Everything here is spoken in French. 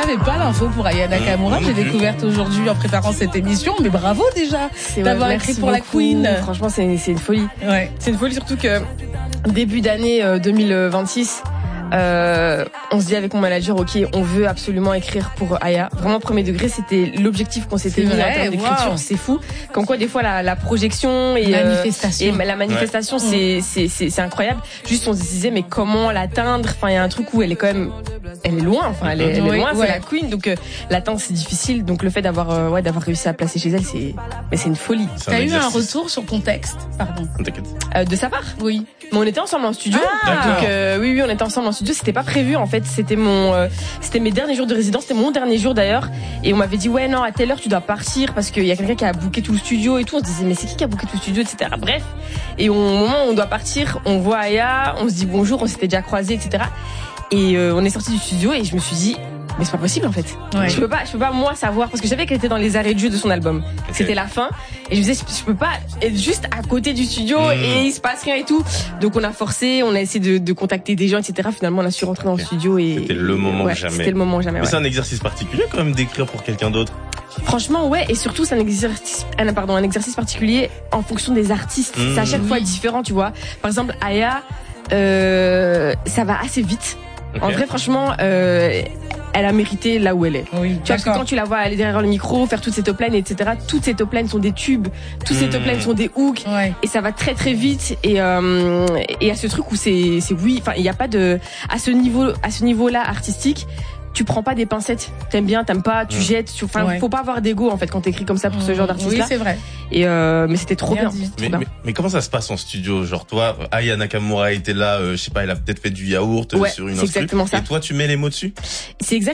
n'avais pas l'info pour Aya Nakamura. J'ai découverte aujourd'hui en préparant cette émission. Mais bravo déjà d'avoir écrit pour la Queen. Franchement, c'est une folie. Ouais. C'est une folie surtout que début d'année 2026. On se dit avec mon manager, ok, on veut absolument écrire pour Aya. Vraiment premier degré, c'était l'objectif qu'on s'était mis en termes d'écriture. Wow. C'est fou. Comme quoi des fois la projection et la manifestation, c'est incroyable. Juste on se disait mais comment l'atteindre. Enfin il y a un truc où elle est loin. Enfin elle est loin. C'est la Queen, donc l'atteindre c'est difficile. Donc le fait d'avoir réussi à placer chez elle, c'est une folie. T'as eu un retour sur ton texte, pardon. De sa part? Oui. Mais on était ensemble en studio. Donc oui, on était ensemble en studio. C'était pas prévu en fait. C'était mes derniers jours de résidence. C'était mon dernier jour d'ailleurs. Et on m'avait dit ouais non à telle heure tu dois partir parce qu'il y a quelqu'un qui a booké tout le studio et tout. On se disait mais c'est qui a booké tout le studio, etc. Bref. Et au moment où on doit partir, on voit Aya, on se dit bonjour, on s'était déjà croisés, etc. Et on est sorti du studio et je me suis dit mais c'est pas possible en fait. Ouais. Je peux pas moi savoir parce que je savais qu'elle était dans les arrêts de jeu de son album. Okay. C'était la fin et je me disais je peux pas être juste à côté du studio et il se passe rien et tout. Donc on a forcé, on a essayé de contacter des gens, etc. Finalement on a su rentrer dans le studio et c'était le moment jamais. C'était le moment jamais. Mais c'est un exercice particulier quand même d'écrire pour quelqu'un d'autre. Franchement ouais, et surtout c'est un exercice particulier en fonction des artistes. C'est à chaque fois différent, tu vois. Par exemple Aya, ça va assez vite. Okay. En vrai franchement elle a mérité là où elle est. Oui, tu vois, parce que quand tu la vois aller derrière le micro, faire toutes ces top lines, etc., toutes ces top lines sont des tubes, toutes ces top lines sont des hooks, et ça va très très vite, et à ce truc où c'est oui, enfin, il y a pas de, à ce niveau-là artistique, tu prends pas des pincettes. T'aimes bien, t'aimes pas, tu jettes. Enfin, faut pas avoir d'ego en fait quand t'écris comme ça pour ce genre d'artiste-là. Oui, c'est vrai. Et mais c'était trop bien. Mais comment ça se passe en studio? Genre toi, Aya Nakamura était là, je sais pas, elle a peut-être fait du yaourt sur une instru. Exactement ça. Et toi, tu mets les mots dessus? C'est exactement